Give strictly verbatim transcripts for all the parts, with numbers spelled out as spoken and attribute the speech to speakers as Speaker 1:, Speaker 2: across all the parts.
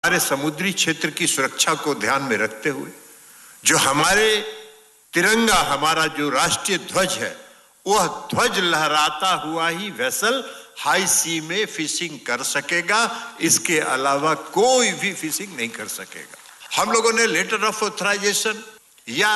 Speaker 1: हमारे समुद्री क्षेत्र की सुरक्षा को ध्यान में रखते हुए जो हमारे तिरंगा, हमारा जो राष्ट्रीय ध्वज है, वह ध्वज लहराता हुआ ही वेसल हाई सी में फिशिंग कर सकेगा, इसके अलावा कोई भी फिशिंग नहीं कर सकेगा। हम लोगों ने लेटर ऑफ ऑथराइजेशन या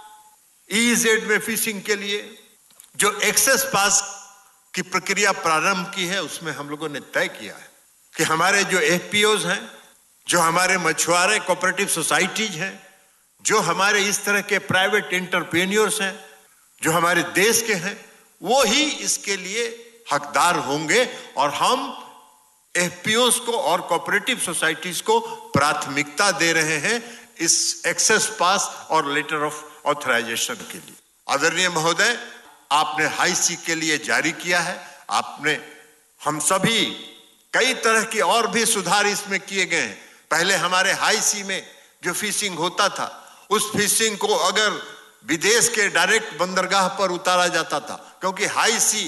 Speaker 1: ईजेड में फिशिंग के लिए जो एक्सेस पास की प्रक्रिया प्रारंभ की है, उसमें हम लोगों ने तय किया है कि हमारे जो एफपीओज हैं, जो हमारे मछुआरे कोऑपरेटिव सोसाइटीज हैं, जो हमारे इस तरह के प्राइवेट एंटरप्रेन्योर्स हैं, जो हमारे देश के हैं, वो ही इसके लिए हकदार होंगे और हम एफपीओज को और कोऑपरेटिव सोसाइटीज को प्राथमिकता दे रहे हैं इस एक्सेस पास और लेटर ऑफ ऑथराइजेशन के लिए। आदरणीय महोदय, आपने हाई सी के लिए जारी किया है, आपने हम सभी कई तरह की और भी सुधार इसमें किए गए हैं। पहले हमारे हाई सी में जो फिशिंग होता था, उस फिशिंग को अगर विदेश के डायरेक्ट बंदरगाह पर उतारा जाता था, क्योंकि हाई सी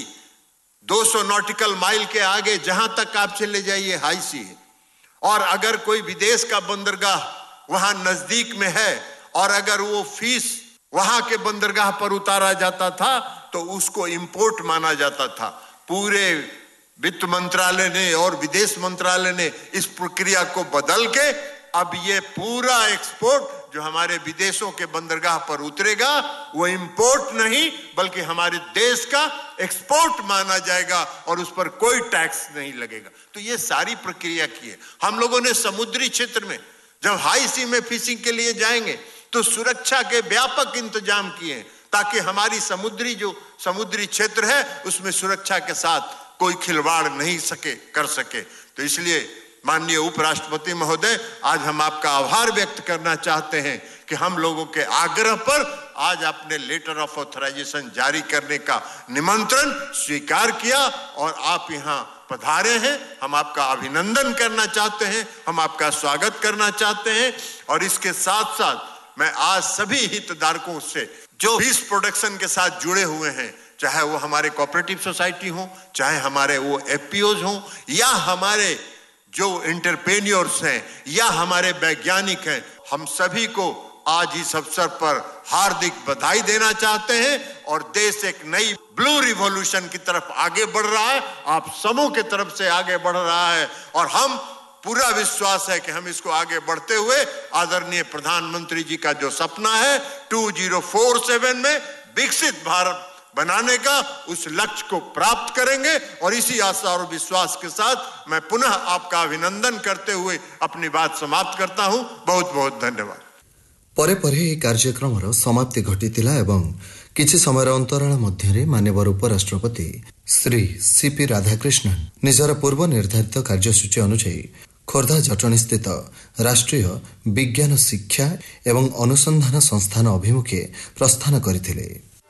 Speaker 1: दो सौ नॉटिकल माइल के आगे जहां तक आप चले जाइए हाई सी है, और अगर कोई विदेश का बंदरगाह वहां नजदीक में है और अगर वो फीस वहां के बंदरगाह पर उतारा जाता था तो उसको इंपोर्ट माना जाता था। पूरे वित्त मंत्रालय ने और विदेश मंत्रालय ने इस प्रक्रिया को बदल के अब ये पूरा एक्सपोर्ट जो हमारे विदेशों के बंदरगाह पर उतरेगा वो इंपोर्ट नहीं बल्कि हमारे देश का एक्सपोर्ट माना जाएगा और उस पर कोई टैक्स नहीं लगेगा। तो ये सारी प्रक्रिया की है। हम लोगों ने समुद्री क्षेत्र में जब हाई सी में फिशिंग के लिए जाएंगे तो सुरक्षा के व्यापक इंतजाम किए हैं ताकि हमारी समुद्री जो समुद्री क्षेत्र है उसमें सुरक्षा के साथ कोई खिलवाड़ नहीं सके कर सके। तो इसलिए माननीय उपराष्ट्रपति महोदय, आज हम आपका आभार व्यक्त करना चाहते हैं कि हम लोगों के आग्रह पर आज आपने लेटर ऑफ ऑथराइजेशन जारी करने का निमंत्रण स्वीकार किया और आप यहाँ पधारे हैं। हम आपका अभिनंदन करना चाहते हैं, हम आपका स्वागत करना चाहते हैं। और इसके साथ साथ मैं आज सभी हितधारकों से जो फिश प्रोडक्शन के साथ जुड़े हुए हैं, चाहे वो हमारे कोऑपरेटिव सोसाइटी हो, चाहे हमारे वो एफपीओज हो, या हमारे जो एंटरप्रेन्योर्स हैं, या हमारे वैज्ञानिक हैं, हम सभी को आज इस अवसर पर हार्दिक बधाई देना चाहते हैं। और देश एक नई ब्लू रिवॉल्यूशन की तरफ आगे बढ़ रहा है, आप समूह की तरफ से आगे बढ़ रहा है और हम पूरा विश्वास है कि हम इसको आगे बढ़ते हुए आदरणीय प्रधानमंत्री जी का जो सपना है दो हज़ार सैंतालीस में विकसित भारत बनाने का, उस लक्ष्य को प्राप्त करेंगे। और इसी आशा और विश्वास के साथ मैं पुनः आपका अभिनंदन करते हुए अपनी बात समाप्त करता हूं। बहुत बहुत धन्यवाद।
Speaker 2: परे परे यह कार्यक्रम समाप्ति घटिथिला एवं किछि समय अंतराल मध्य माननीय उपराष्ट्रपति श्री सीपी राधाकृष्णन निजर पूर्व निर्धारित कार्यसूची अनुसार खोर्धा जटणी स्थित राष्ट्रीय विज्ञान शिक्षा एवं अनुसंधान संस्थान अभिमुखे प्रस्थान करथिले।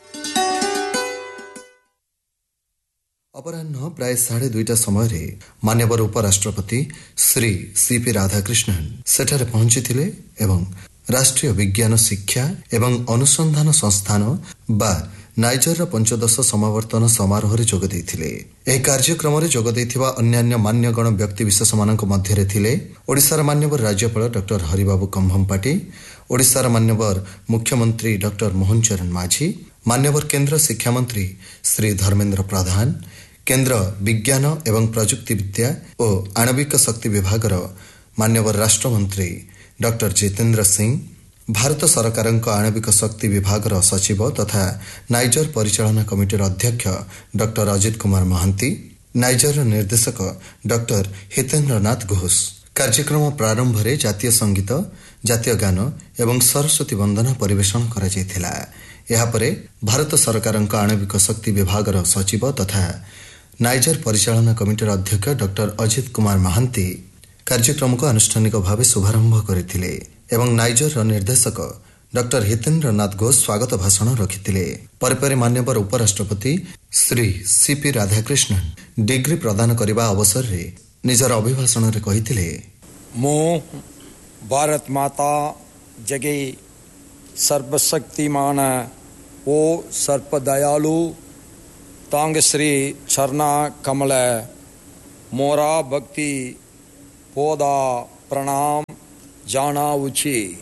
Speaker 2: अपराह्न प्राय साढ़े दुईटा समय माननीय उपराष्ट्रपति श्री सीपी राधाकृष्णन सेठारे पहुंचीथिले एवं राष्ट्रीय विज्ञान शिक्षा एवं अनुसंधान संस्थान बा नाइजर पंचदश समावर्तन समारोह जोग देइथिले। एही कार्यक्रम रे जोग देइथिबा अन्यान्य मान्यगण व्यक्ति विशेष मानक मध्यरे थिले ओडिशार मान्यवर राज्यपाल डॉक्टर हरिबाबू कंभमपाटी, ओडिशार मान्यवर मुख्यमंत्री डॉक्टर मोहन चरण माझी, मान्यवर केंद्र शिक्षा मंत्री श्री धर्मेंद्र प्रधान, केंद्र विज्ञान एवं प्रजुक्ति विद्या और आणविक शक्ति विभाग मान्यवर राष्ट्रमंत्री डॉक्टर जितेंद्र सिंह, भारत सरकार आणविक शक्ति विभाग सचिव तथा नाइजर परिचालना कमिटीर अध्यक्ष डॉक्टर अजित कुमार महांती, नाइजर निर्देशक डॉक्टर हितेंद्र नाथ घोष। कार्यक्रम प्रारंभ में जातीय संगीत, जातीय गान एवं सरस्वती वंदना परिवेषण करा जायथिला। एहा परे भारत सरकार आणविक शक्ति विभाग सचिव तथा नाइजर परिचालना कमिटीर अध्यक्ष डॉक्टर अजित कुमार महांती कार्यक्रम को आनुष्ठानिक भाव शुभारंभ करथिले एवं नाइजर निर्देशक डॉक्टर हितेंद्र नाथ घोष स्वागत भाषण रखिथिले। परे परे मान्यवर उपराष्ट्रपति श्री सीपी राधाकृष्णन डिग्री प्रदान करने अवसर रे निजर अभिभाषण रे कहिथिले,
Speaker 3: मो भारत माता जगे सर्वशक्तिमान ओ सर्पदयालु तांग श्री चरना कमल मोरा भक्ति पोदा pranam jana uchi.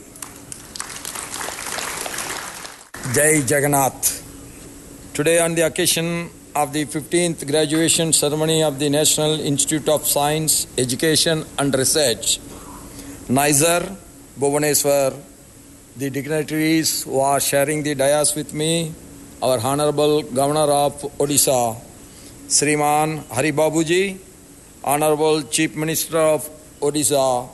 Speaker 3: Jai Jagannath. Today, on the occasion of the fifteenth graduation ceremony of the National Institute of Science, Education and Research, Nizer, Bhubaneswar, the dignitaries who are sharing the dais with me, our Honorable Governor of Odisha, Sriman Hari Babuji, Honorable Chief Minister of Odisha,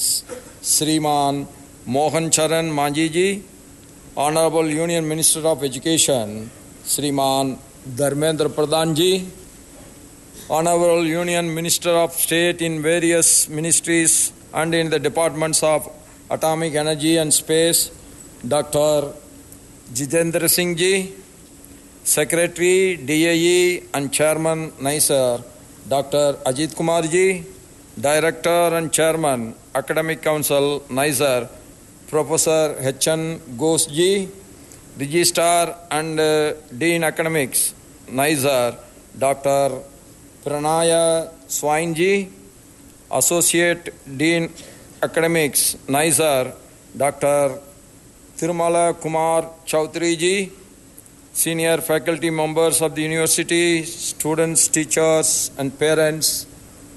Speaker 3: Sriman Mohan Charan Manjiji, Honorable Union Minister of Education, Sriman Dharmendra Pradhanji, Honorable Union Minister of State in various ministries and in the departments of Atomic Energy and Space, Doctor Jitendra Singh Ji, Secretary D A E and Chairman NICER, Doctor Ajit Kumar Ji, Director and Chairman Academic Council NICER, Professor H N Ghosh Ji, Registrar and uh, Dean Academics NICER, Doctor Pranaya Swain Ji, Associate Dean Academics NICER, Doctor Tirumala Kumar Chaudhary Ji, Senior faculty members of the university, students, teachers and parents,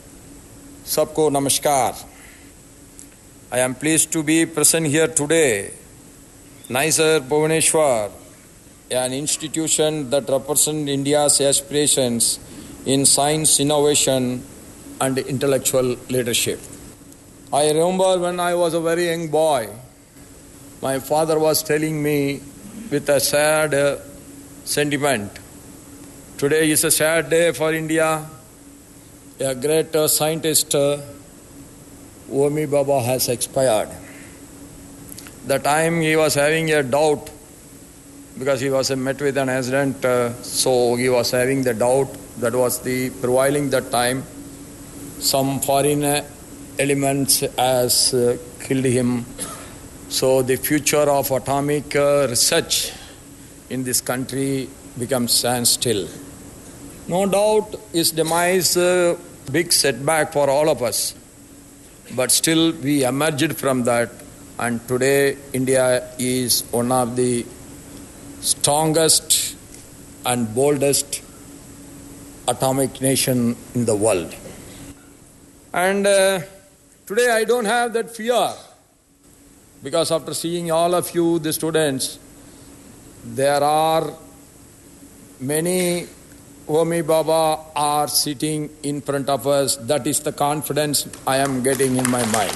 Speaker 3: sabko namaskar. I am pleased to be present here today. NICER Bhubaneswar, an institution that represents India's aspirations in science, innovation and intellectual leadership. I remember when I was a very young boy, my father was telling me with a sad uh, sentiment, today is a sad day for India. A great uh, scientist, uh, Homi Bhabha, has expired. The time he was having a doubt because he was met with an accident, uh, so he was having the doubt that was the prevailing that time. Some foreign elements has uh, killed him. So the future of atomic uh, research in this country becomes standstill. No doubt his demise a uh, big setback for all of us. But still we emerged from that, and today India is one of the strongest and boldest atomic nation in the world. And uh, today I don't have that fear, because after seeing all of you, the students, there are many Homi Bhabha are sitting in front of us. That is the confidence I am getting in my mind.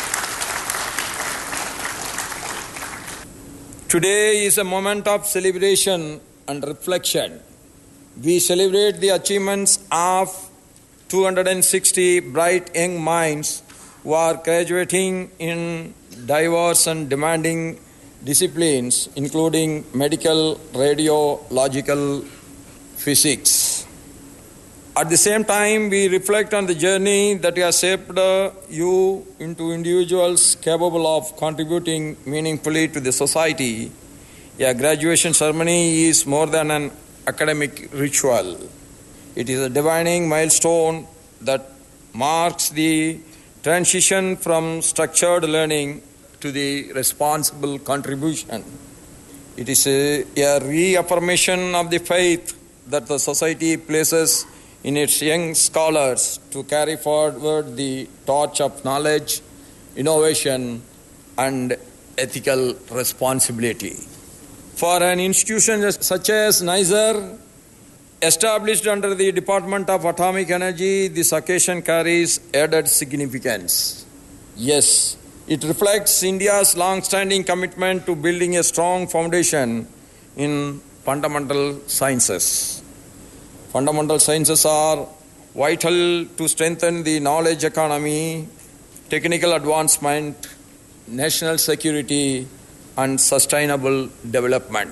Speaker 3: Today is a moment of celebration and reflection. We celebrate the achievements of two hundred sixty bright young minds who are graduating in diverse and demanding disciplines, including medical, radiological, physics. At the same time, we reflect on the journey that has shaped uh, you into individuals capable of contributing meaningfully to the society. A graduation ceremony is more than an academic ritual. It is a defining milestone that marks the transition from structured learning to the responsible contribution. It is a, a reaffirmation of the faith that the society places in its young scholars to carry forward the torch of knowledge, innovation, and ethical responsibility. For an institution such as NICER, established under the Department of Atomic Energy, this occasion carries added significance. Yes, it reflects India's long-standing commitment to building a strong foundation in fundamental sciences. Fundamental sciences are vital to strengthen the knowledge economy, technical advancement, national security, and sustainable development.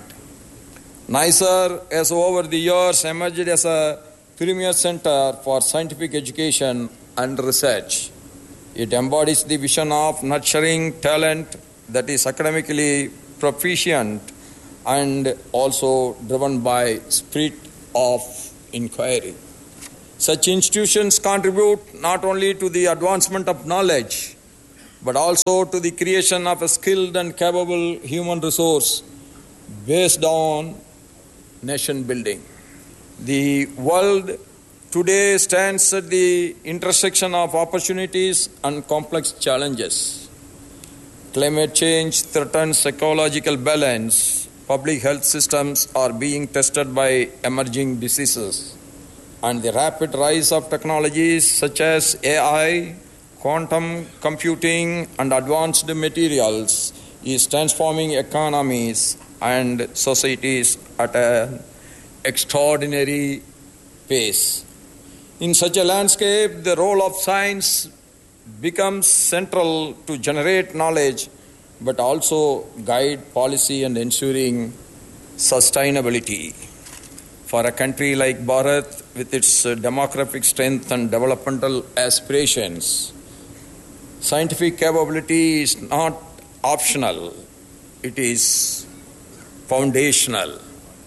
Speaker 3: NICER has over the years emerged as a premier center for scientific education and research. It embodies the vision of nurturing talent that is academically proficient and also driven by spirit of inquiry. Such institutions contribute not only to the advancement of knowledge, but also to the creation of a skilled and capable human resource based on nation building. The world today stands at the intersection of opportunities and complex challenges. Climate change threatens ecological balance. Public health systems are being tested by emerging diseases. And the rapid rise of technologies such as A I, quantum computing, and advanced materials is transforming economies and societies at an extraordinary pace. In such a landscape, the role of science becomes central to generate knowledge, but also guide policy and ensuring sustainability. For a country like Bharat, with its demographic strength and developmental aspirations, scientific capability is not optional, it is foundational.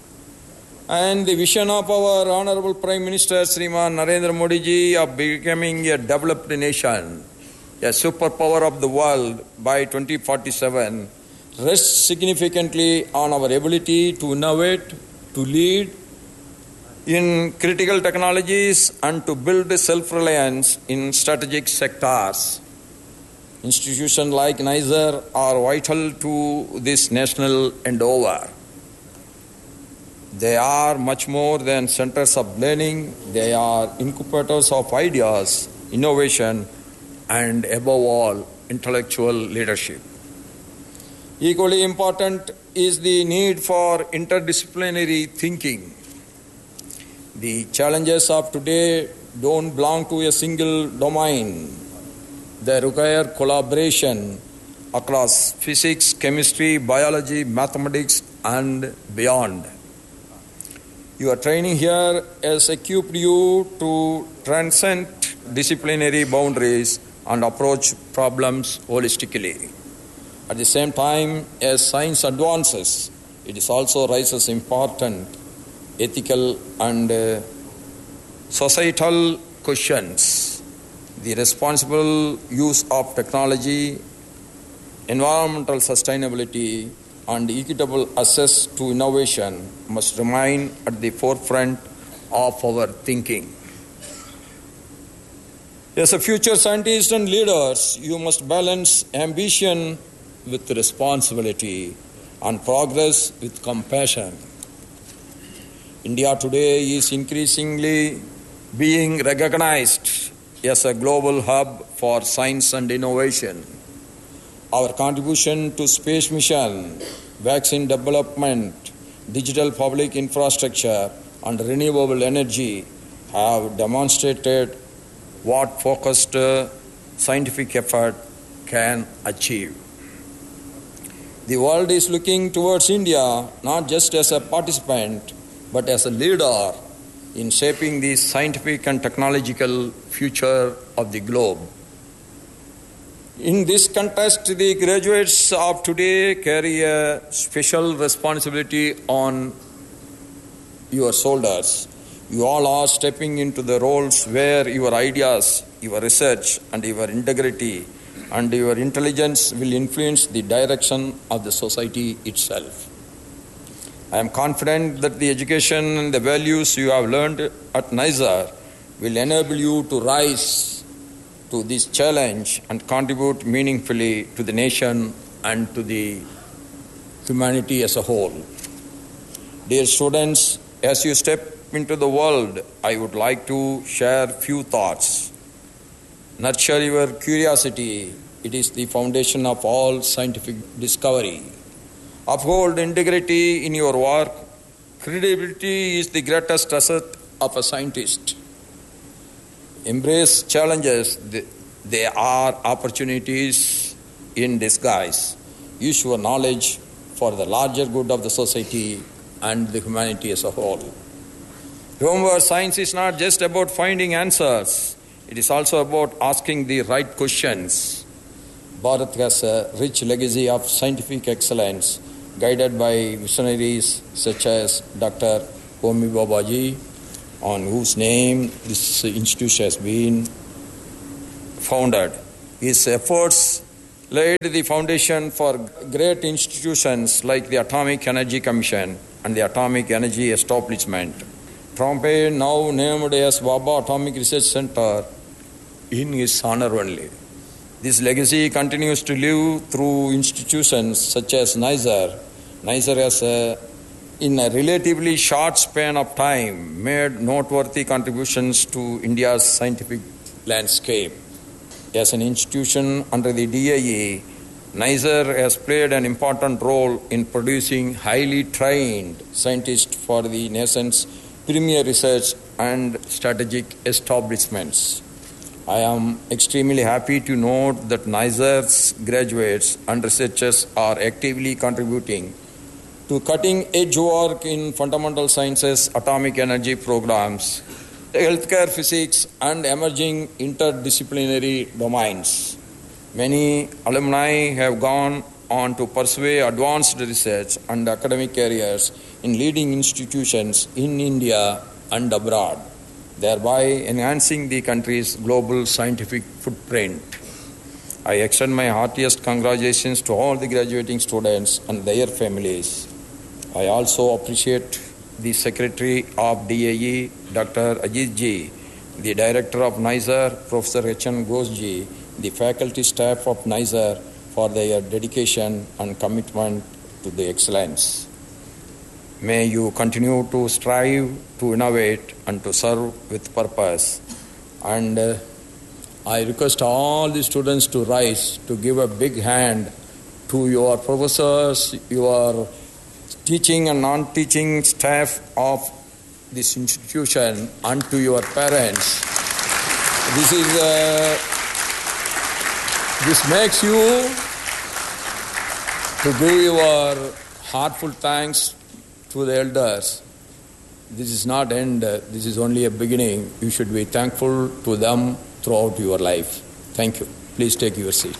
Speaker 3: And the vision of our Honorable Prime Minister Sriman Narendra Modi ji of becoming a developed nation, a superpower of the world by twenty forty-seven, rests significantly on our ability to innovate, to lead in critical technologies, and to build self-reliance in strategic sectors. Institutions like NISER are vital to this national endeavor. They are much more than centers of learning. They are incubators of ideas, innovation, and above all, intellectual leadership. Equally important is the need for interdisciplinary thinking. The challenges of today don't belong to a single domain. They require collaboration across physics, chemistry, biology, mathematics, and beyond. Your training here has equipped you to transcend disciplinary boundaries and approach problems holistically. At the same time, as science advances, it also raises important ethical and uh, societal questions. The responsible use of technology, environmental sustainability, and equitable access to innovation must remain at the forefront of our thinking. As a future scientist and leaders, you must balance ambition with responsibility and progress with compassion. India today is increasingly being recognized as a global hub for science and innovation. Our contribution to space mission, vaccine development, digital public infrastructure, and renewable energy have demonstrated what focused uh, scientific effort can achieve. The world is looking towards India not just as a participant, but as a leader in shaping the scientific and technological future of the globe. In this context, the graduates of today carry a special responsibility on your shoulders. You all are stepping into the roles where your ideas, your research, and your integrity and your intelligence will influence the direction of the society itself. I am confident that the education and the values you have learned at NISER will enable you to rise to this challenge and contribute meaningfully to the nation and to the humanity as a whole. Dear students, as you step into the world, I would like to share few thoughts. Nurture your curiosity. It is the foundation of all scientific discovery. Uphold integrity in your work. Credibility is the greatest asset of a scientist. Embrace challenges. They are opportunities in disguise. Use your knowledge for the larger good of the society and the humanity as a whole. Remember, science is not just about finding answers. It is also about asking the right questions. Bharat has a rich legacy of scientific excellence, guided by visionaries such as Doctor Homi Bhabha, on whose name this institution has been founded. His efforts laid the foundation for great institutions like the Atomic Energy Commission and the Atomic Energy Establishment. Trompe now named as Bhabha Atomic Research Center in his honor only. This legacy continues to live through institutions such as NISER. NISER has, uh, in a relatively short span of time, made noteworthy contributions to India's scientific landscape. As an institution under the D I E, NISER has played an important role in producing highly trained scientists for the nation's premier research and strategic establishments. I am extremely happy to note that NISER's graduates and researchers are actively contributing to cutting-edge work in fundamental sciences, atomic energy programs, healthcare physics, and emerging interdisciplinary domains. Many alumni have gone on to pursue advanced research and academic careers in leading institutions in India and abroad, thereby enhancing the country's global scientific footprint. I extend my heartiest congratulations to all the graduating students and their families. I also appreciate the Secretary of D I E, Doctor Ajit Ji, the Director of NISER, Professor H N Ghosh Ji, the faculty staff of NISER for their dedication and commitment to the excellence. May you continue to strive to innovate and to serve with purpose. And uh, I request all the students to rise to give a big hand to your professors, your teaching and non-teaching staff of this institution, and to your parents. This is uh, this makes you to give your heartfelt thanks to the elders. This is not end, this is only a beginning. You should be thankful to them throughout your life. Thank you. Please take your seat.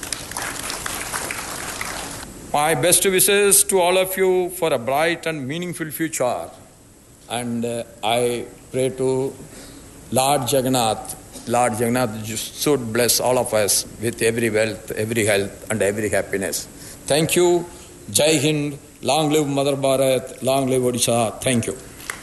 Speaker 3: My best wishes to all of you for a bright and meaningful future. And uh, I pray to Lord Jagannath, Lord Jagannath should bless all of us with every wealth, every health, and every happiness. Thank you. Jai Hind. Long live Mother Bharat. Long live Odisha. Thank you.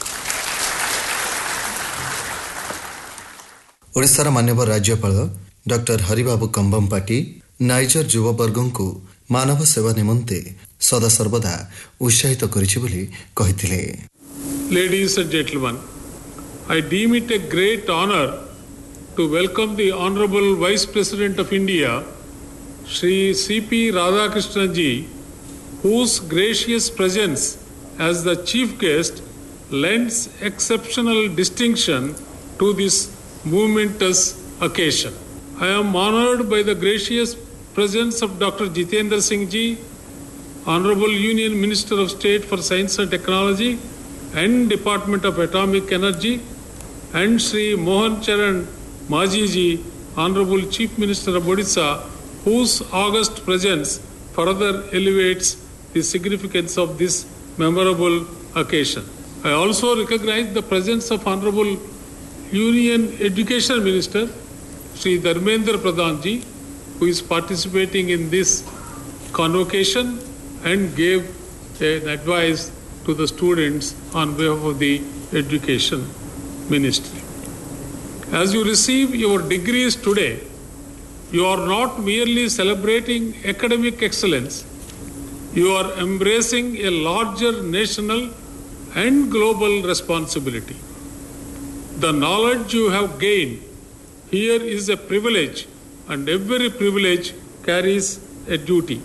Speaker 2: ओडिशार मान्यवर राज्यपाल doctor Haribabu कंबमपाटी niger युववर्गଙ୍କୁ मानव सेवा निमंते सदा सर्वदा उत्साहित करिछि बोली कहिथिले.
Speaker 4: Ladies and gentlemen, I deem it a great honor to welcome the Honorable Vice President of India, Shri C P Radhakrishnan ji, whose gracious presence as the chief guest lends exceptional distinction to this momentous occasion. I am honored by the gracious presence of Doctor Jitendra Singh ji, Honorable Union Minister of State for Science and Technology and Department of Atomic Energy, and Shri Mohan Charan Majhi ji, Honorable Chief Minister of Odisha, whose august presence further elevates the significance of this memorable occasion. I also recognize the presence of Honorable Union Education Minister, Shri Dharmendra Pradhan ji, who is participating in this convocation and gave an advice to the students on behalf of the Education Ministry. As you receive your degrees today, you are not merely celebrating academic excellence, you are embracing a larger national and global responsibility. The knowledge you have gained here is a privilege, and every privilege carries a duty.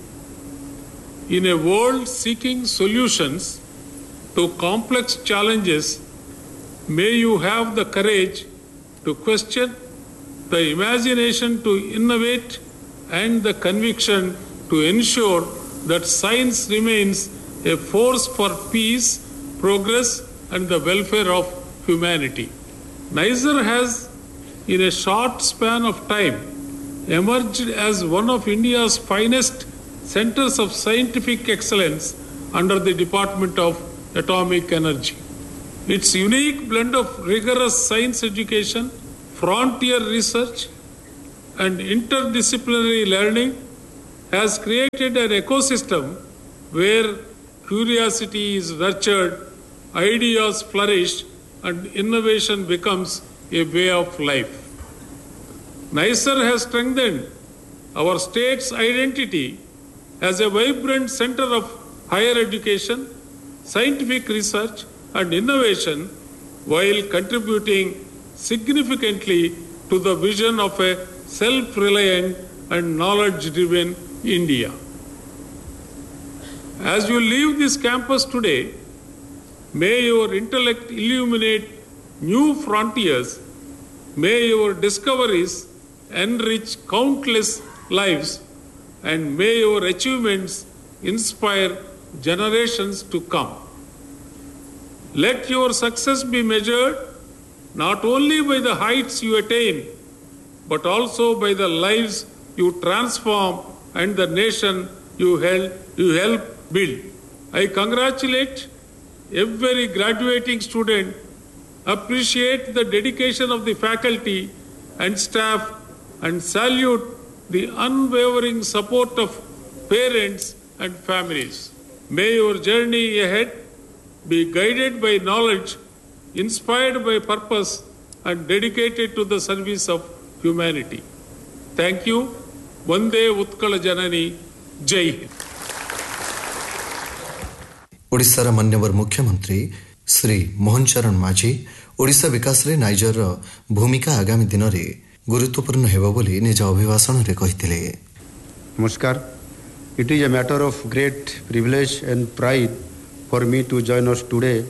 Speaker 4: In a world seeking solutions to complex challenges, may you have the courage to question, the imagination to innovate, and the conviction to ensure that science remains a force for peace, progress, and the welfare of humanity. NISER has, in a short span of time, emerged as one of India's finest centers of scientific excellence under the Department of Atomic Energy. Its unique blend of rigorous science has created an ecosystem where curiosity is nurtured, ideas flourish, and innovation becomes a way of life. NISER has strengthened our state's identity as a vibrant center of higher education, scientific research, and innovation, while contributing significantly to the vision of a self-reliant and knowledge-driven India. As you leave this campus today, may your intellect illuminate new frontiers, may your discoveries enrich countless lives, and may your achievements inspire generations to come. Let your success be measured not only by the heights you attain, but also by the lives you transform and the nation you help, you help build. I congratulate every graduating student, appreciate the dedication of the faculty and staff, and salute the unwavering support of parents and families. May your journey ahead be guided by knowledge, inspired by purpose, and dedicated to the service of humanity. Thank you. Vande Utkala Janani. Jai Hind.
Speaker 2: ओडिशार मान्यवर मुख्यमंत्री श्री मोहन चरण माझी ओडिशा विकास रे niger भूमिका आगामी दिन में गुरुत्वपूर्ण हेबो बोली निज अभिभाषण रे कहिथिले।
Speaker 5: नमस्कार। It is a matter of great privilege and pride for me to join us today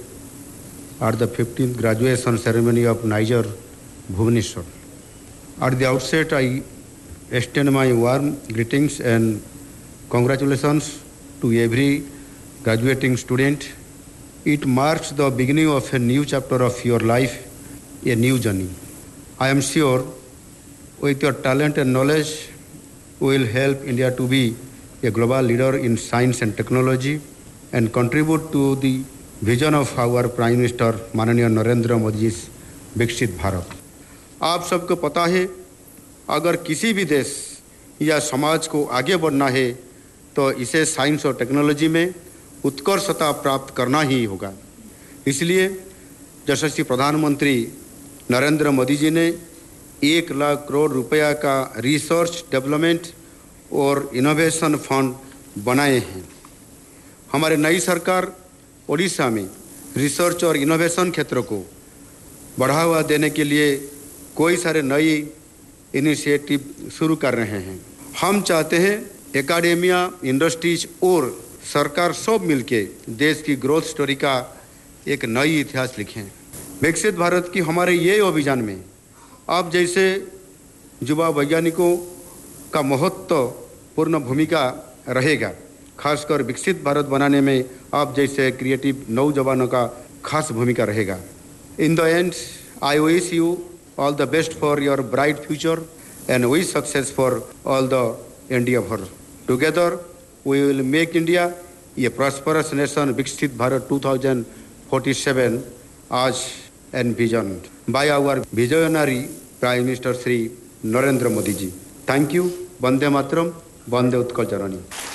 Speaker 5: at the fifteenth graduation ceremony of Niger, Bhubaneswar. At the outset, I extend my warm greetings and congratulations to every graduating student. It marks the beginning of a new chapter of your life, a new journey. I am sure with your talent and knowledge, we will help India to be a global leader in science and technology and contribute to the vision of our Prime Minister माननीय नरेंद्र मोदी जी's विकसित भारत। आप सबको पता है, अगर किसी भी देश या समाज को आगे बढ़ना है तो इसे साइंस और टेक्नोलॉजी में उत्कर्षता प्राप्त करना ही होगा। इसलिए यशस्वी प्रधानमंत्री नरेंद्र मोदी जी ने एक लाख करोड़ रुपया का रिसर्च डेवलपमेंट और इनोवेशन फंड बनाए हैं। हमारे नई सरकार ओडिशा में रिसर्च और इनोवेशन क्षेत्र को बढ़ावा देने के लिए कोई सारे नई इनिशिएटिव शुरू कर रहे हैं। हम चाहते हैं एकेडमिया, इंडस्ट्रीज और सरकार सब मिलके देश की ग्रोथ स्टोरी का एक नई इतिहास लिखें। विकसित भारत की हमारे ये अभियान में आप जैसे युवा वैज्ञानिकों का महत्वपूर्ण भूमिका रहेगा। खासकर विकसित भारत बनाने में आप जैसे क्रिएटिव नौजवानों का खास भूमिका रहेगा। In the and I wish you all the best for your bright future and wish success for all the India for together we will make India A prosperous nation. विकसित Bharat two thousand forty seven आज envisioned by our visionary Prime Minister Shri Narendra Modi ji. Thank you. Vande Mataram. Vande Utkal Janani.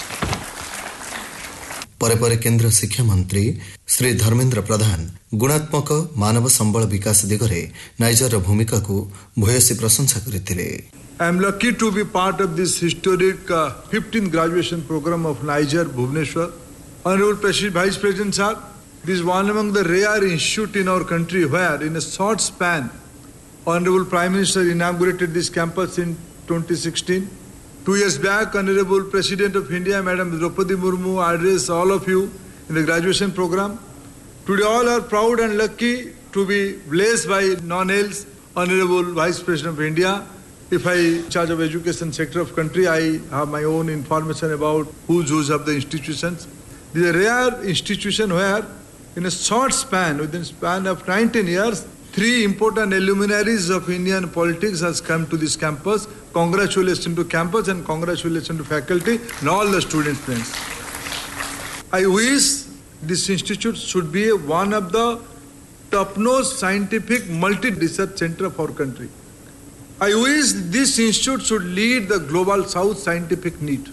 Speaker 2: परे परे केंद्र शिक्षा मंत्री श्री धर्मेंद्र प्रधान गुणात्मक मानव संबल विकास दिगरे niger भूमिका को भूयसी प्रशंसा करथिले।
Speaker 6: I am lucky to be part of this historic uh, fifteenth graduation program of Niger, Bhubaneswar. Honorable President, Vice President Sir, this is one among the rare institutes in our country where, in a short span, Honorable Prime Minister inaugurated this campus in twenty sixteen. Two years back, Honorable President of India, Madam Draupadi Murmu, addressed all of you in the graduation program. Today, all are proud and lucky to be blessed by none else, Honorable Vice President of India. If I in charge of education sector of country, I have my own information about who's who's of the institutions. This is a rare institution where, in a short span, within a span of nineteen years, three important luminaries of Indian politics has come to this campus. Congratulations to campus and congratulations to faculty and all the students, friends. I wish this institute should be one of the top-notch scientific multi-research center of our country. I wish this institute should lead the global South scientific need.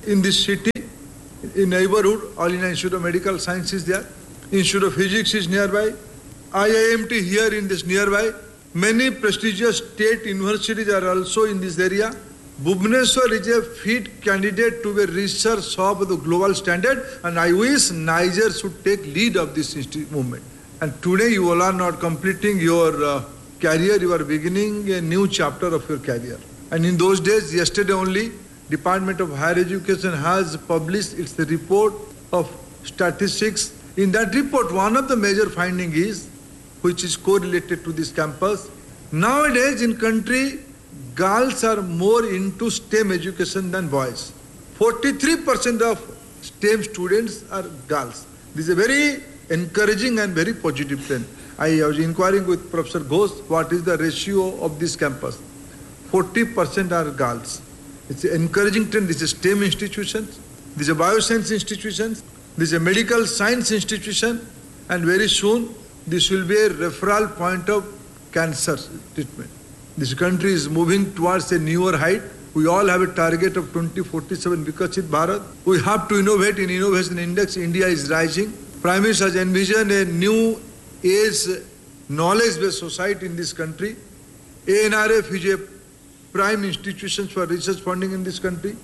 Speaker 6: in this city, in neighborhood, All India Institute of Medical Science is there. Institute of Physics is nearby. I I M T here in this nearby. Many prestigious state universities are also in this area. Bhubaneswar is a fit candidate to be a research hub of the global standard, and I wish Niger should take lead of this movement. And today you all are not completing your uh, career, you are beginning a new chapter of your career. And in those days, yesterday only, Department of Higher Education has published its report of statistics. In that report, one of the major findings is, which is correlated to this campus, nowadays in country, girls are more into STEM education than boys. forty-three percent of STEM students are girls. This is a very encouraging and very positive trend. I was inquiring with Professor Ghosh what is the ratio of this campus. forty percent are girls. It's an encouraging trend. This is STEM institutions, this is a bioscience institutions, this is a medical science institution, and very soon this will be a referral point of cancer treatment. This country is moving towards a newer height. We all have a target of twenty forty-seven Viksit Bharat. We have to innovate. In Innovation Index, India is rising. Prime Minister has envisioned a new age knowledge-based society in this country. A N R F is a prime institution for research funding in this country.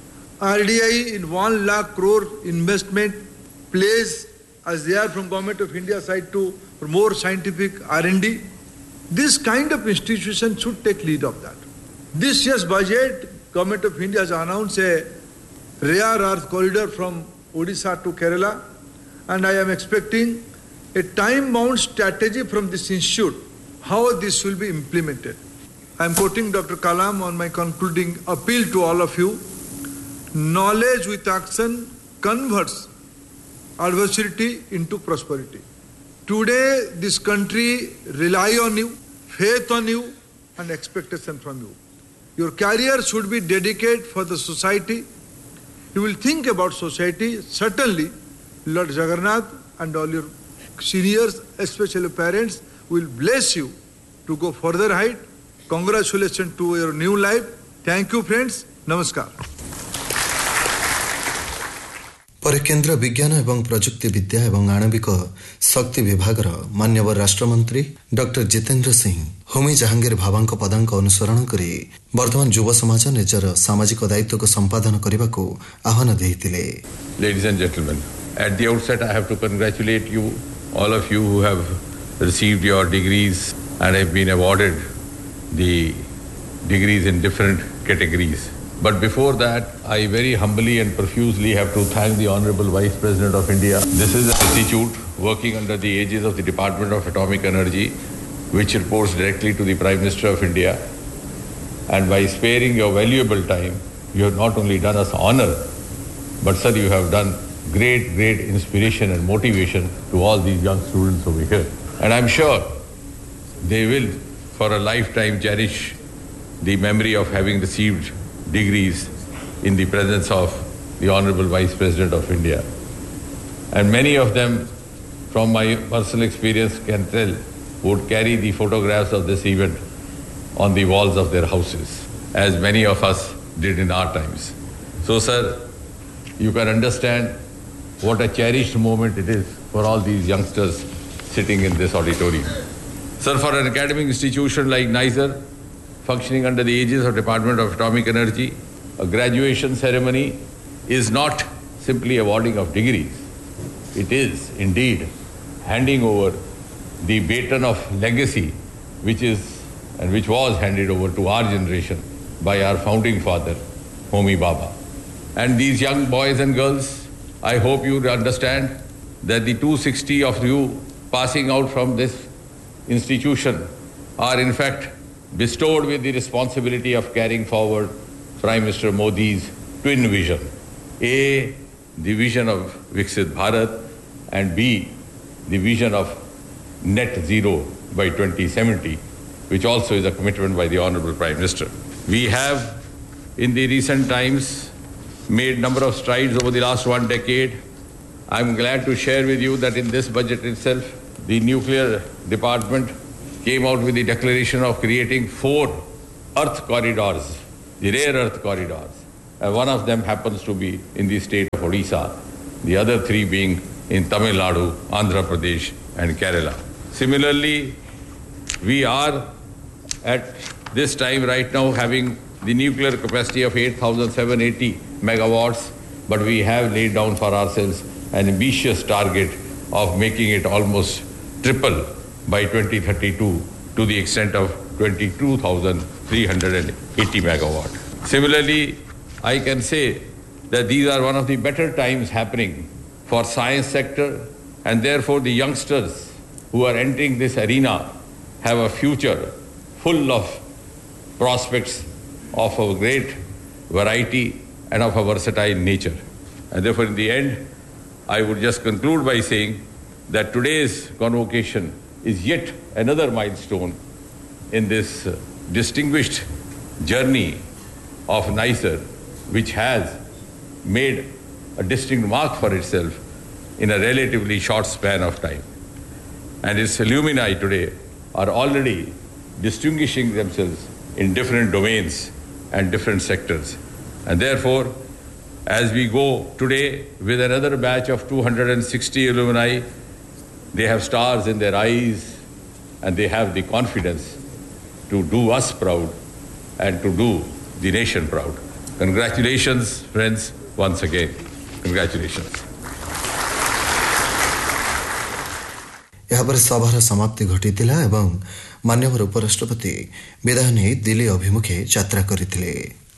Speaker 6: R D I in one lakh crore investment plays as they are from Government of India side to for more scientific R and D. This kind of institution should take lead of that. This year's budget, Government of India has announced a rare earth corridor from Odisha to Kerala, and I am expecting a time-bound strategy from this institute, how this will be implemented. I am quoting Doctor Kalam on my concluding appeal to all of you. Knowledge with action converts adversity into prosperity. Today, this country rely on you, faith on you, and expectation from you. Your career should be dedicated for the society. You will think about society. Certainly, Lord Jagannath and all your seniors, especially parents, will bless you to go further height. Congratulations to your new life. Thank you, friends. Namaskar.
Speaker 2: ପରେ କେନ୍ଦ୍ର ବିଜ୍ଞାନ ଏବଂ ପ୍ରଯୁକ୍ତି ବିଦ୍ୟା ଏବଂ ଆଣବିକ ଶକ୍ତି ବିଭାଗର ମାନ୍ୟବର ରାଷ୍ଟ୍ରମନ୍ତ୍ରୀ ଡକ୍ଟର ଜିତେନ୍ଦ୍ର ସିଂ ହୋମି ଜାହାଙ୍ଗୀର ଭାବାଙ୍କ ପଦାଙ୍କ ଅନୁସରଣ କରି ବର୍ତ୍ତମାନ ଯୁବ ସମାଜ ନିଜର ସାମାଜିକ ଦାୟିତ୍ୱକୁ ସମ୍ପାଦନ କରିବାକୁ ଆହ୍ୱାନ ଦେଇଥିଲେ.
Speaker 7: Ladies and gentlemen, at the outset I have to congratulate you, all of you who have received your degrees and have been awarded the degrees in different categories. But before that, I very humbly and profusely have to thank the Honorable Vice President of India. This is an institute working under the aegis of the Department of Atomic Energy, which reports directly to the Prime Minister of India. And by sparing your valuable time, you have not only done us honor, but sir, you have done great, great inspiration and motivation to all these young students over here. And I'm sure they will, for a lifetime, cherish the memory of having received degrees in the presence of the Honorable Vice President of India. And many of them, from my personal experience, can tell, would carry the photographs of this event on the walls of their houses, as many of us did in our times. So, sir, you can understand what a cherished moment it is for all these youngsters sitting in this auditorium. Sir, for an academic institution like NISER, functioning under the aegis of Department of Atomic Energy, a graduation ceremony is not simply awarding of degrees. It is indeed handing over the baton of legacy which is and which was handed over to our generation by our founding father, Homi Bhabha. And these young boys and girls, I hope you understand that the two hundred sixty of you passing out from this institution are in fact bestowed with the responsibility of carrying forward Prime Minister Modi's twin vision. A, the vision of Viksit Bharat, and B, the vision of net zero by twenty seventy, which also is a commitment by the Honorable Prime Minister. We have, in the recent times, made number of strides over the last one decade. I'm glad to share with you that in this budget itself, the nuclear department came out with the declaration of creating four earth corridors, the rare earth corridors, Uh, one of them happens to be in the state of Odisha, the other three being in Tamil Nadu, Andhra Pradesh and Kerala. Similarly, we are at this time right now having the nuclear capacity of eight thousand seven hundred eighty megawatts, but we have laid down for ourselves an ambitious target of making it almost triple by twenty thirty-two to the extent of twenty-two thousand three hundred eighty megawatt. Similarly, I can say that these are one of the better times happening for science sector, and therefore the youngsters who are entering this arena have a future full of prospects of a great variety and of a versatile nature. And therefore, in the end, I would just conclude by saying that today's convocation is yet another milestone in this uh, distinguished journey of NICER, which has made a distinct mark for itself in a relatively short span of time. And its alumni today are already distinguishing themselves in different domains and different sectors. And therefore, as we go today with another batch of two hundred sixty alumni, they have stars in their eyes and they have the confidence to do us proud and to do the nation proud. Congratulations, friends, once again. Congratulations.
Speaker 2: ଏହାପରେ ସଭାର ସମାପ୍ତି ଘଟିଥିଲା ଏବଂ ମାନ୍ୟବର ଉପରାଷ୍ଟ୍ରପତି ବିଦାୟ ନେଇ ଦିଲ୍ଲୀ ଅଭିମୁଖେ ଯାତ୍ରା କରିଥିଲେ।